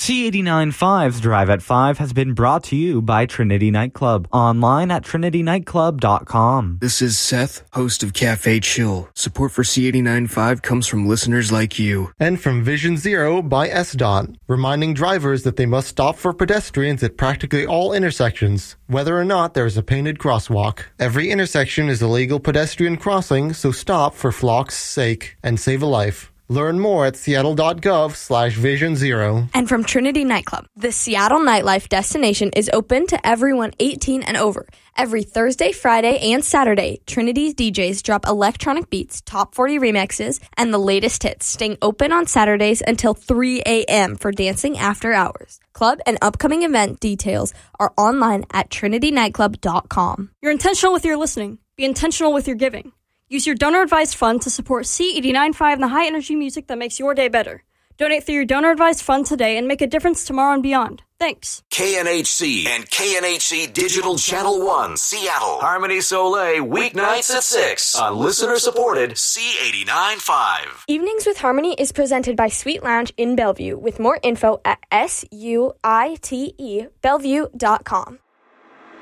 C89.5's Drive at 5 has been brought to you by Trinity Nightclub. Online at trinitynightclub.com. This is Seth, host of Cafe Chill. Support for C89.5 comes from listeners like you. And from Vision Zero by SDOT, reminding drivers that they must stop for pedestrians at practically all intersections, whether or not there is a painted crosswalk. Every intersection is a legal pedestrian crossing, so stop for flock's sake and save a life. Learn more at seattle.gov/Vision Zero. And from Trinity Nightclub, the Seattle nightlife destination is open to everyone 18 and over. Every Thursday, Friday, and Saturday, Trinity's DJs drop electronic beats, top 40 remixes, and the latest hits, staying open on Saturdays until 3 a.m. for dancing after hours. Club and upcoming event details are online at trinitynightclub.com. You're intentional with your listening. Be intentional with your giving. Use your donor-advised fund to support C89.5 and the high-energy music that makes your day better. Donate through your donor-advised fund today and make a difference tomorrow and beyond. Thanks. KNHC and KNHC Digital Channel 1, Seattle. Harmony Soleil, weeknights at 6 on listener-supported C89.5. Evenings with Harmony is presented by Sweet Lounge in Bellevue, with more info at SUITE Bellevue.com.